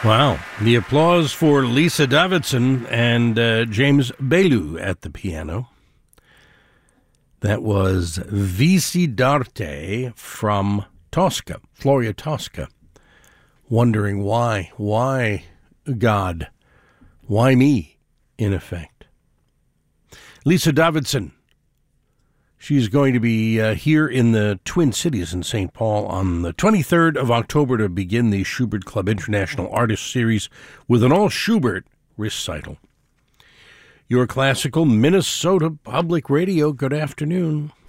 Wow. The applause for Lisa Davidson and James Belu at the piano. That was Vici d'Arte from Tosca, Floria Tosca. Wondering why? Why, God? Why me, in effect? Lisa Davidson. She's going to be here in the Twin Cities in St. Paul on the 23rd of October to begin the Schubert Club International Artist Series with an all-Schubert recital. Your classical Minnesota Public Radio, good afternoon.